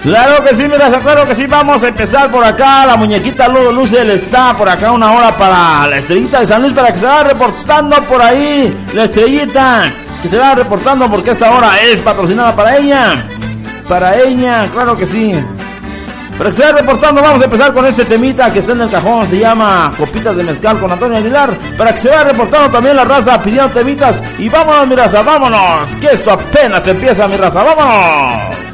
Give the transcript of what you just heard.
Claro que sí, mi raza, claro que sí. Vamos a empezar por acá. La muñequita Lucel está por acá una hora para la Estrellita de San Luis, para que se vaya reportando por ahí. La Estrellita, que se vaya reportando porque esta hora es patrocinada para ella. Para ella, claro que sí. Para que se vaya reportando, vamos a empezar con este temita que está en el cajón. Se llama Copitas de Mezcal con Antonio Aguilar. Para que se vaya reportando también la raza pidiendo temitas. Y vámonos, mi raza, vámonos. Que esto apenas empieza, mi raza, vámonos.